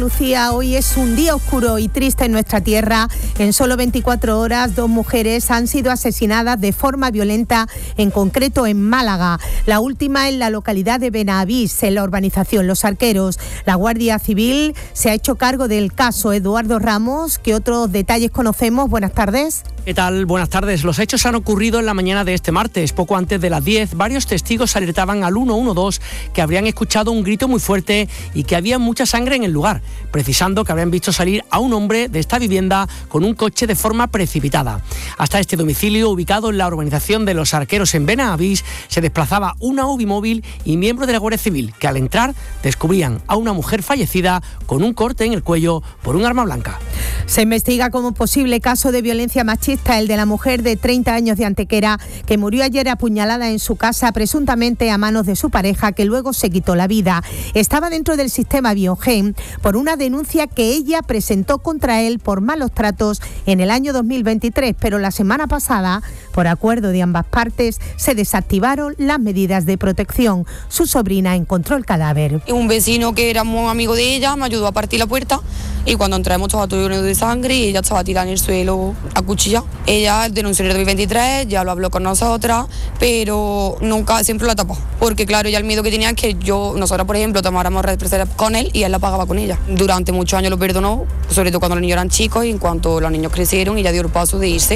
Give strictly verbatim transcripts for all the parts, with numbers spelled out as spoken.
Lucía, hoy es un día oscuro y triste en nuestra tierra. En solo veinticuatro horas, dos mujeres han sido asesinadas de forma violenta, en concreto en Málaga. La última en la localidad de Benavís, en la urbanización Los Arqueros. La Guardia Civil se ha hecho cargo del caso. Eduardo Ramos, ¿qué otros detalles conocemos? Buenas tardes. ¿Qué tal? Buenas tardes. Los hechos han ocurrido en la mañana de este martes. Poco antes de las diez, varios testigos alertaban al uno uno dos que habrían escuchado un grito muy fuerte y que había mucha sangre en el lugar, precisando que habrían visto salir a un hombre de esta vivienda con un coche de forma precipitada. Hasta este domicilio, ubicado en la urbanización de Los Arqueros en Benavís, se desplazaba una U B I móvil y miembros de la Guardia Civil, que al entrar descubrían a una mujer fallecida con un corte en el cuello por un arma blanca. Se investiga como posible caso de violencia machista el de la mujer de treinta años de Antequera, que murió ayer apuñalada en su casa, presuntamente a manos de su pareja, que luego se quitó la vida. Estaba dentro del sistema Biogen por una denuncia que ella presentó contra él por malos tratos en el año dos mil veintitrés, pero la semana pasada, por acuerdo de ambas partes, se desactivaron las medidas de protección. Su sobrina encontró el cadáver. Un vecino que era muy amigo de ella me ayudó a partir la puerta y cuando entramos estaba todo lleno de sangre y ella estaba tirada en el suelo a cuchilla. Ella denunció en el dos mil veintitrés, ya lo habló con nosotras, pero nunca, siempre la tapó, porque claro, ella el miedo que tenía es que yo, nosotras por ejemplo, tomáramos represalias con él y él la pagaba con ella. Durante muchos años lo perdonó, sobre todo cuando los niños eran chicos, y en cuanto los niños crecieron y ya dio el paso de irse.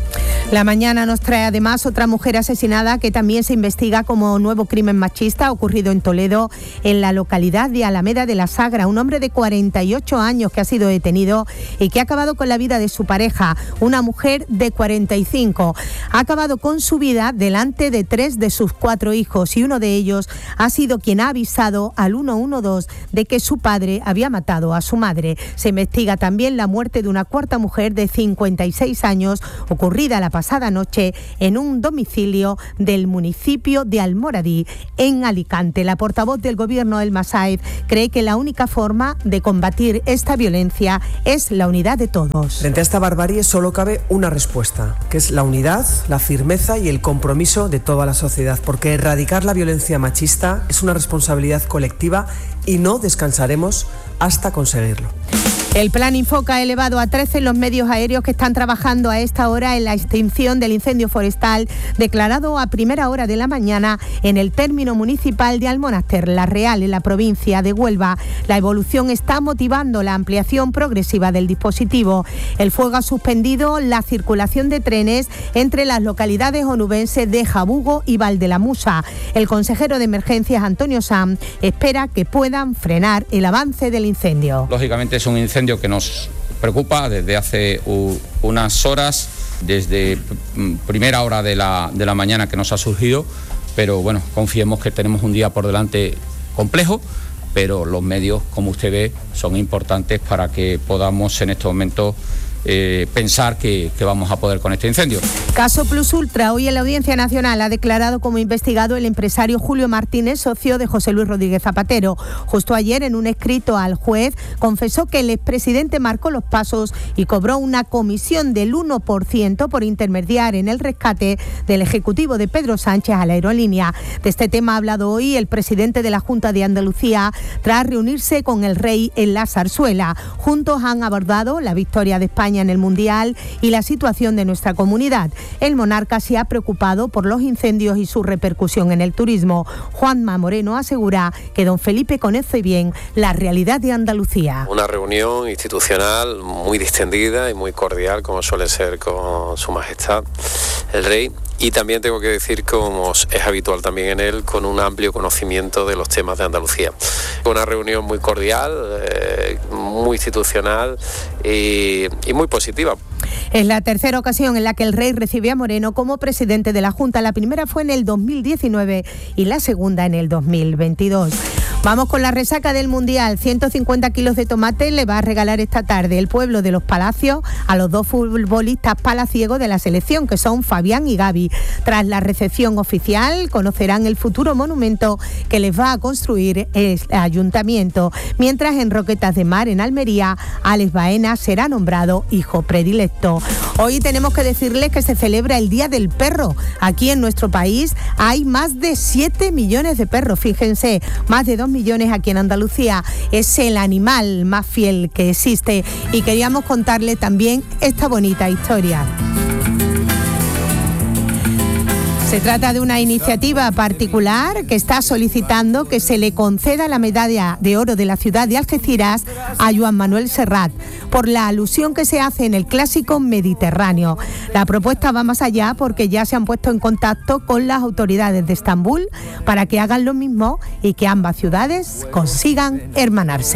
La mañana nos trae además otra mujer asesinada que también se investiga como nuevo crimen machista ocurrido en Toledo, en la localidad de Alameda de la Sagra. Un hombre de cuarenta y ocho años que ha sido detenido y que ha acabado con la vida de su pareja, una mujer de cuarenta y cinco. Ha acabado con su vida delante de tres de sus cuatro hijos y uno de ellos ha sido quien ha avisado al uno uno dos de que su padre había matado a su madre. Se investiga también la muerte de una cuarta mujer de cincuenta y seis años ocurrida la pasada noche en un domicilio del municipio de Almoradí, en Alicante. La portavoz del Gobierno, Elma Sáez, cree que la única forma de combatir esta violencia es la unidad de todos. Frente a esta barbarie solo cabe una respuesta, que es la unidad, la firmeza y el compromiso de toda la sociedad, porque erradicar la violencia machista es una responsabilidad colectiva y no descansaremos hasta conseguirlo. El Plan Infoca ha elevado a trece los medios aéreos que están trabajando a esta hora en la extinción del incendio forestal declarado a primera hora de la mañana en el término municipal de Almonaster, La Real, en la provincia de Huelva. La evolución está motivando la ampliación progresiva del dispositivo. El fuego ha suspendido la circulación de trenes entre las localidades onubenses de Jabugo y Valdelamusa. El consejero de Emergencias, Antonio Sanz, espera que puedan frenar el avance del incendio. Lógicamente es un incendio que nos preocupa desde hace uh, unas horas, desde primera hora de la, de la mañana que nos ha surgido, pero bueno, confiemos que tenemos un día por delante complejo, pero los medios, como usted ve, son importantes para que podamos en este momento Eh, pensar que, que vamos a poder con este incendio. Caso Plus Ultra. Hoy en la Audiencia Nacional ha declarado como investigado el empresario Julio Martínez, socio de José Luis Rodríguez Zapatero. Justo ayer, en un escrito al juez, confesó que el expresidente marcó los pasos y cobró una comisión del uno por ciento por intermediar en el rescate del ejecutivo de Pedro Sánchez a la aerolínea. De este tema ha hablado hoy el presidente de la Junta de Andalucía tras reunirse con el rey en la Zarzuela. Juntos han abordado la victoria de España en el Mundial y la situación de nuestra comunidad. El monarca se ha preocupado por los incendios y su repercusión en el turismo. Juanma Moreno asegura que don Felipe conoce bien la realidad de Andalucía. Una reunión institucional muy distendida y muy cordial, como suele ser con su majestad el rey. Y también tengo que decir, como es habitual también en él, con un amplio conocimiento de los temas de Andalucía. Una reunión muy cordial, eh, muy institucional y, y muy positiva. Es la tercera ocasión en la que el rey recibe a Moreno como presidente de la Junta. La primera fue en el dos mil diecinueve y la segunda en el dos mil veintidós. Vamos con la resaca del Mundial. ciento cincuenta kilos de tomate le va a regalar esta tarde el pueblo de Los Palacios a los dos futbolistas palaciegos de la selección, que son Fabián y Gaby. Tras la recepción oficial, conocerán el futuro monumento que les va a construir el ayuntamiento. Mientras, en Roquetas de Mar, en Almería, Alex Baena será nombrado hijo predilecto. Hoy tenemos que decirles que se celebra el Día del Perro. Aquí en nuestro país hay más de siete millones de perros. Fíjense, más de dos millones aquí en Andalucía. Es el animal más fiel que existe y queríamos contarle también esta bonita historia. Se trata de una iniciativa particular que está solicitando que se le conceda la medalla de oro de la ciudad de Algeciras a Joan Manuel Serrat por la alusión que se hace en el clásico mediterráneo. La propuesta va más allá porque ya se han puesto en contacto con las autoridades de Estambul para que hagan lo mismo y que ambas ciudades consigan hermanarse.